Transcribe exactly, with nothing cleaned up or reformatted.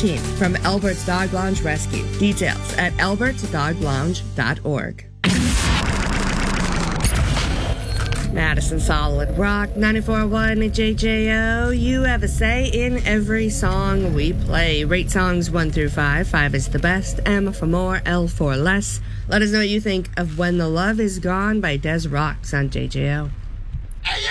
thirteenth from Albert's Dog Lounge Rescue. Details at alberts dog lounge dot org. Madison Solid Rock, ninety-four point one J J O. You have a say in every song we play. Rate songs one through five. Five is the best, M for more, L for less. Let us know what you think of When the Love Is Gone by Des Rocks on J J O.